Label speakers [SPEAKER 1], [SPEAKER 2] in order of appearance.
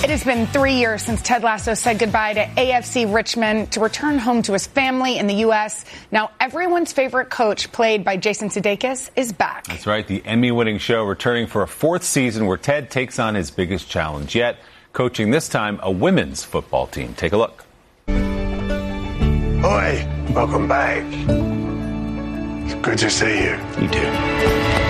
[SPEAKER 1] It has been 3 years since Ted Lasso said goodbye to AFC Richmond to return home to his family in the U.S. Now, everyone's favorite coach, played by Jason Sudeikis, is back.
[SPEAKER 2] That's right. The Emmy-winning show returning for a fourth season where Ted takes on his biggest challenge yet, coaching this time a women's football team. Take a look.
[SPEAKER 3] Oi, welcome back. It's good to see you.
[SPEAKER 2] You too.